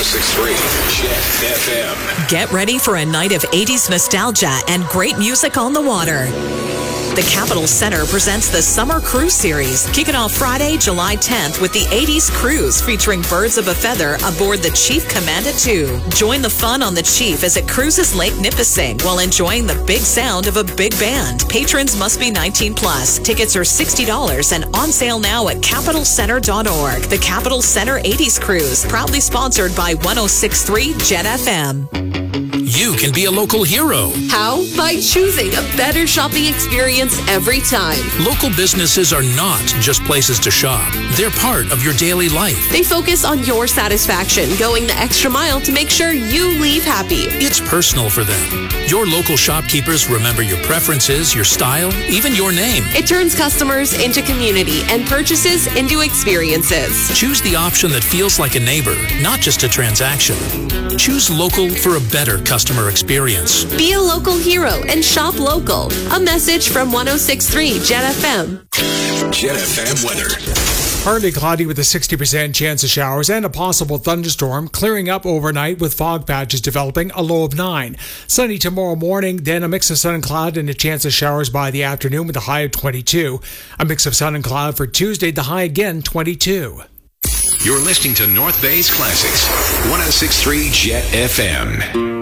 106.3 Jet FM. Get ready for a night of 80s nostalgia and great music on the water. The Capitol Center presents the Summer Cruise Series. Kick it off Friday, July 10th with the 80s Cruise featuring Birds of a Feather aboard the Chief Commander 2. Join the fun on the Chief as it cruises Lake Nipissing while enjoying the big sound of a big band. Patrons must be 19 plus. Tickets are $60 and on sale now at capitolcenter.org. The Capitol Center 80s Cruise, proudly sponsored by 106.3 Jet FM. You can be a local hero. How? By choosing a better shopping experience every time. Local businesses are not just places to shop. They're part of your daily life. They focus on your satisfaction, going the extra mile to make sure you leave happy. It's personal for them. Your local shopkeepers remember your preferences, your style, even your name. It turns customers into community and purchases into experiences. Choose the option that feels like a neighbor, not just a transaction. Choose local for a better customer experience. Be a local hero and shop local. A message from 106.3 Jet FM. Jet FM weather. Partly cloudy with a 60% chance of showers and a possible thunderstorm, clearing up overnight with fog patches developing, a low of 9. Sunny tomorrow morning, then a mix of sun and cloud and a chance of showers by the afternoon with a high of 22. A mix of sun and cloud for Tuesday, the high again 22. You're listening to North Bay's Classics, 106.3 Jet FM.